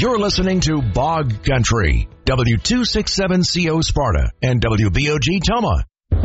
You're listening to Bog Country, W267CO Sparta and WBOG Toma.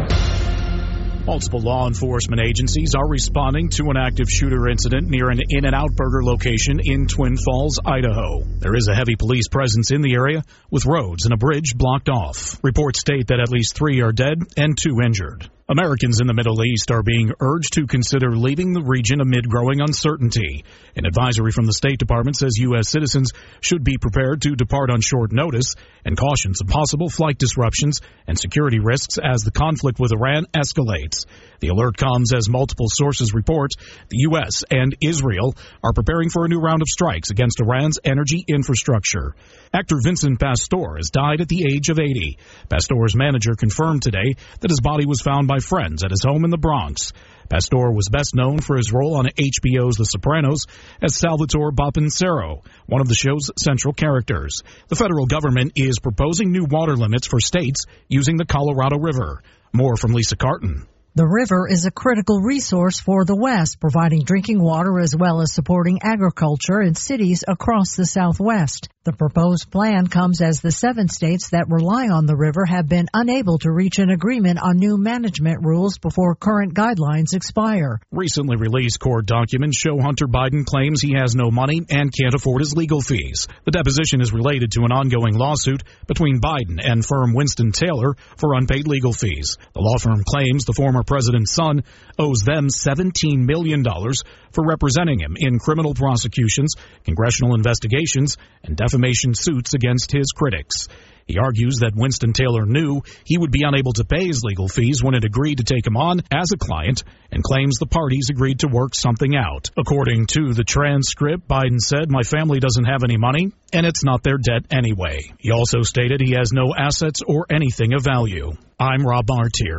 Multiple law enforcement agencies are responding to an active shooter incident near an In-N-Out Burger location in Twin Falls, Idaho. There is a heavy police presence in the area, with roads and a bridge blocked off. Reports state that at least 3 are dead and 2 injured. Americans in the Middle East are being urged to consider leaving the region amid growing uncertainty. An advisory from the State Department says U.S. citizens should be prepared to depart on short notice and cautions of possible flight disruptions and security risks as the conflict with Iran escalates. The alert comes as multiple sources report the U.S. and Israel are preparing for a new round of strikes against Iran's energy infrastructure. Actor Vincent Pastore has died at the age of 80. Pastore's manager confirmed today that his body was found by friends at his home in the Bronx. Pastore was best known for his role on HBO's The Sopranos as Salvatore Balpensero, one of the show's central characters. The federal government is proposing new water limits for states using the Colorado River. More from Lisa Carton. The river is a critical resource for the West, providing drinking water as well as supporting agriculture in cities across the Southwest. The proposed plan comes as the 7 states that rely on the river have been unable to reach an agreement on new management rules before current guidelines expire. Recently released court documents show Hunter Biden claims he has no money and can't afford his legal fees. The deposition is related to an ongoing lawsuit between Biden and firm Winston-Taylor for unpaid legal fees. The law firm claims the former president's son owes them $17 million for representing him in criminal prosecutions, congressional investigations, and defamation suits against his critics. He argues that Winston-Taylor knew he would be unable to pay his legal fees when it agreed to take him on as a client, and claims the parties agreed to work something out. According to the transcript, Biden said, "My family doesn't have any money, and it's not their debt anyway." He also stated he has no assets or anything of value. I'm Rob Martier.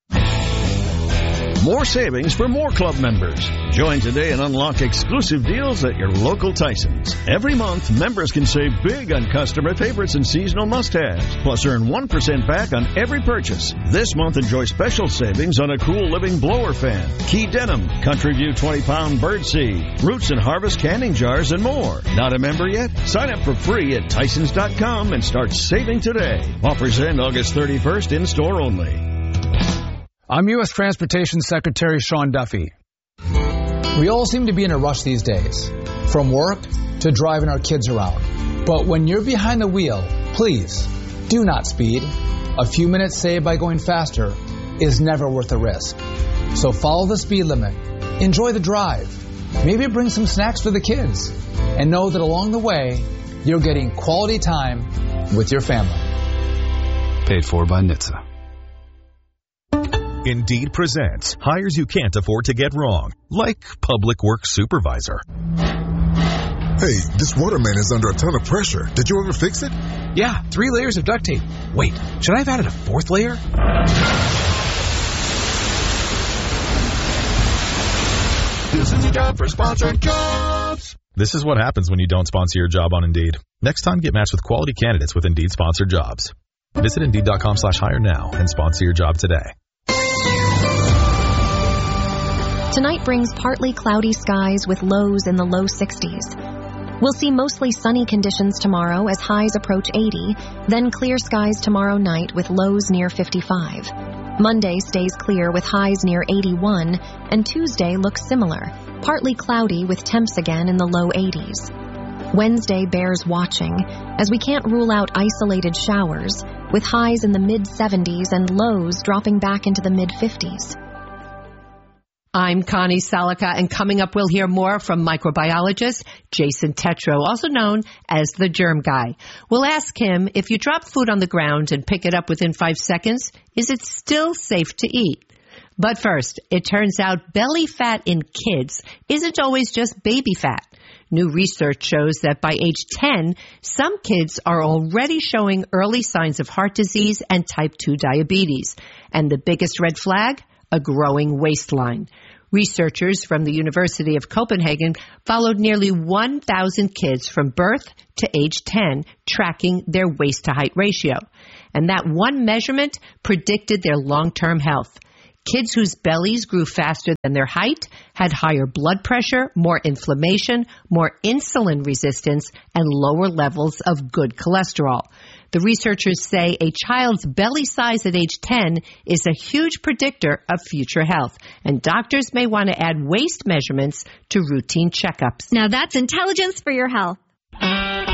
More savings for more club members. Join today and unlock exclusive deals at your local Tyson's. Every month, members can save big on customer favorites and seasonal must-haves, plus earn 1% back on every purchase. This month, enjoy special savings on a Cool Living blower fan, Key Denim, Country View 20-pound birdseed, Roots and Harvest canning jars, and more. Not a member yet? Sign up for free at Tysons.com and start saving today. Offers end August 31st, in-store only. I'm U.S. Transportation Secretary Sean Duffy. We all seem to be in a rush these days, from work to driving our kids around. But when you're behind the wheel, please do not speed. A few minutes saved by going faster is never worth the risk. So follow the speed limit, enjoy the drive, maybe bring some snacks for the kids, and know that along the way, you're getting quality time with your family. Paid for by NHTSA. Indeed presents hires you can't afford to get wrong, like public works supervisor. Hey, this waterman is under a ton of pressure. Did you ever fix it? Yeah, 3 layers of duct tape. Wait, should I have added a 4th layer? This is your job for sponsored jobs. This is what happens when you don't sponsor your job on Indeed. Next time, get matched with quality candidates with Indeed sponsored jobs. Visit Indeed.com/hire now and sponsor your job today. Tonight brings partly cloudy skies with lows in the low 60s. We'll see mostly sunny conditions tomorrow as highs approach 80, then clear skies tomorrow night with lows near 55. Monday stays clear with highs near 81, and Tuesday looks similar, partly cloudy with temps again in the low 80s. Wednesday bears watching, as we can't rule out isolated showers, with highs in the mid-70s and lows dropping back into the mid-50s. I'm Connie Salica, and coming up we'll hear more from microbiologist Jason Tetreault, also known as the Germ Guy. We'll ask him, if you drop food on the ground and pick it up within 5 seconds, is it still safe to eat? But first, it turns out belly fat in kids isn't always just baby fat. New research shows that by age 10, some kids are already showing early signs of heart disease and type 2 diabetes. And the biggest red flag? A growing waistline. Researchers from the University of Copenhagen followed nearly 1,000 kids from birth to age 10, tracking their waist-to-height ratio. And that one measurement predicted their long-term health. Kids whose bellies grew faster than their height had higher blood pressure, more inflammation, more insulin resistance, and lower levels of good cholesterol. The researchers say a child's belly size at age 10 is a huge predictor of future health, and doctors may want to add waist measurements to routine checkups. Now that's intelligence for your health.